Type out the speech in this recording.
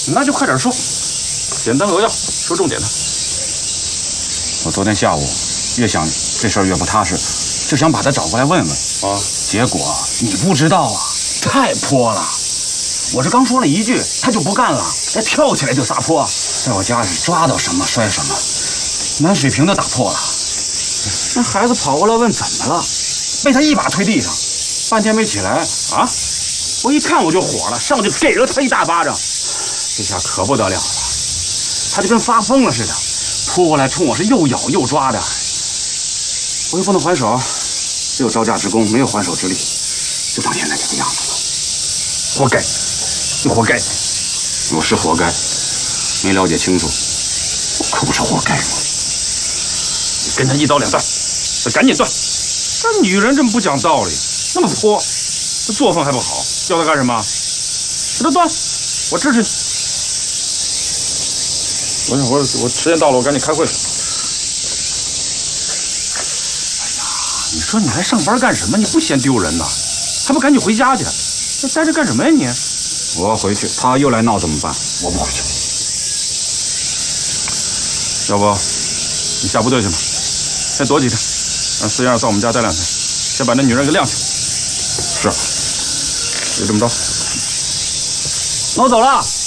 那就快点说，简单扼要，说重点的。 我昨天下午越想这事儿越不踏实，就想把他找过来问问啊。结果你不知道啊，太泼了。我这刚说了一句，他就不干了，跳起来就撒泼，在我家里抓到什么摔什么，暖水瓶都打破了。那孩子跑过来问怎么了，被他一把推地上，半天没起来啊！我一看我就火了，上去给了他一大巴掌，这下可不得了了，他就跟发疯了似的，扑过来冲我是又咬又抓的，我又不能还手，只有招架之功，没有还手之力，就到现在这个样子了，活该，你活该，我是活该，没了解清楚，我可不是活该吗？ 你跟他一刀两断，赶紧断！这女人这么不讲道理，那么泼，这作风还不好，叫他干什么？给他断，我支持你。我时间到了，我赶紧开会去。哎呀，你说你来上班干什么？你不嫌丢人呐？还不赶紧回家去？这待着干什么呀你？ 我要回去，他又来闹怎么办？我不回去。 要不你下部队去吧，先躲几天，让四样在我们家待2天，先把那女人给晾起来。 是， 就这么着。 那我走了。